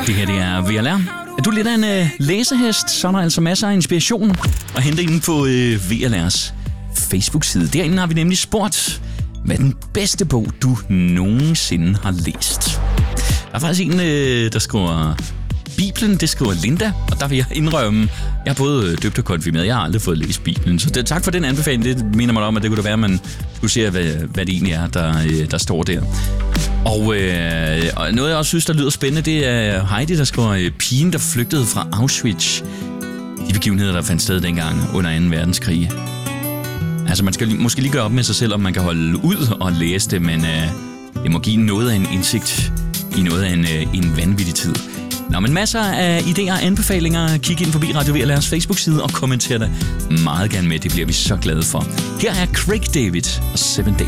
Det her, det er VLR. Er du lidt af en læsehest, så er der altså masser af inspiration at hente inde på VLR's Facebook-side. Derinde har vi nemlig spurgt, hvad er den bedste bog, du nogensinde har læst? Der er faktisk en, der skriver Bibelen, det skriver Linda, og der vil jeg indrømme, jeg har både døbt og konfirmeret, jeg har aldrig fået læst Bibelen, så tak for den anbefaling, det mener mig om, at det kunne da være, at man skulle se, hvad det egentlig er, der står der. Og noget, jeg også synes, der lyder spændende, det er Heidi, der skriver pigen, der flygtede fra Auschwitz. De begivenheder, der fandt sted dengang under 2. verdenskrig. Altså, man skal måske lige gøre op med sig selv, om man kan holde ud og læse det, men det må give noget af en indsigt i noget af en vanvittig tid. Nå, men masser af idéer og anbefalinger. Kig ind forbi Radio VLR's Facebook-side og kommenter det meget gerne med. Det bliver vi så glade for. Her er Craig David og 7 Days.